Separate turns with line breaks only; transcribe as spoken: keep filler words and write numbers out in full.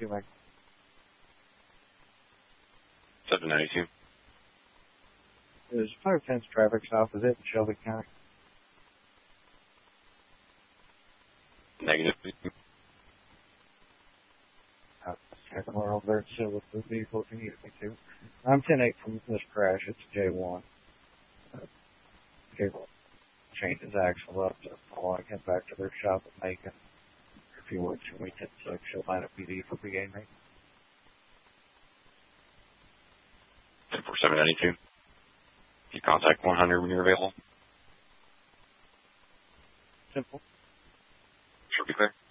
two, Mike.
seven ninety-two.
There's five tenths traffic stop. Is it in Shelby County?
Negative.
Uh, second we're over there still with the vehicle if you need me to. I'm ten eight from this crash. It's J one. Uh, vehicle changed his axle up to following him back to their shop at Macon. If you would, can we ten six, she'll line up P D for P A mate.
ten four seven ninety-two. You contact one hundred when you're available.
Simple.
Should be clear.